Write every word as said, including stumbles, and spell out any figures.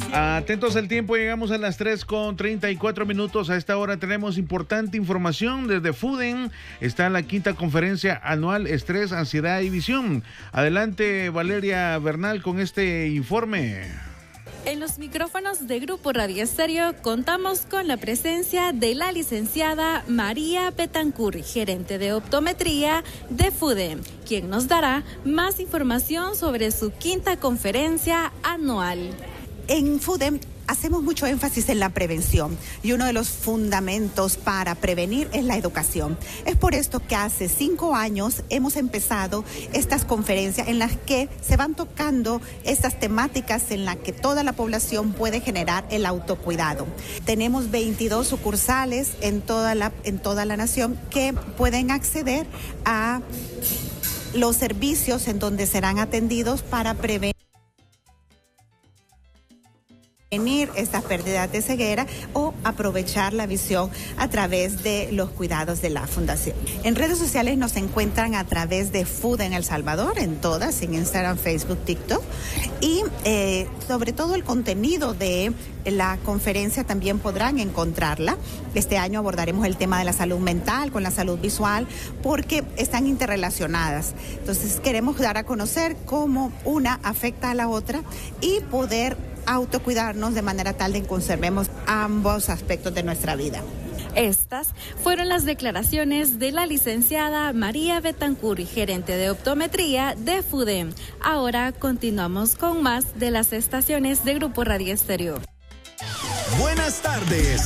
Atentos al tiempo, llegamos a las tres con treinta y cuatro minutos. A esta hora tenemos importante información desde FUDEM. Está la quinta conferencia anual Estrés, Ansiedad y Visión. Adelante, Valeria Bernal, con este informe. En los micrófonos de Grupo Radio Estéreo contamos con la presencia de la licenciada María Betancourt, gerente de optometría de FUDEM, quien nos dará más información sobre su quinta conferencia anual. En FUDEM hacemos mucho énfasis en la prevención y uno de los fundamentos para prevenir es la educación. Es por esto que hace cinco años hemos empezado estas conferencias en las que se van tocando estas temáticas en las que toda la población puede generar el autocuidado. Tenemos veintidós sucursales en toda la, en toda la nación que pueden acceder a los servicios en donde serán atendidos para prevenir estas pérdidas de ceguera o aprovechar la visión a través de los cuidados de la fundación. En redes sociales nos encuentran a través de FUDEM El Salvador, en todas, en Instagram, Facebook, TikTok, y eh, sobre todo el contenido de la conferencia también podrán encontrarla. Este año abordaremos el tema de la salud mental con la salud visual porque están interrelacionadas. Entonces queremos dar a conocer cómo una afecta a la otra y poder autocuidarnos de manera tal de que conservemos ambos aspectos de nuestra vida. Estas fueron las declaraciones de la licenciada María Betancourt, gerente de optometría de FUDEM. Ahora continuamos con más de las estaciones de Grupo Radio Estéreo. Buenas tardes.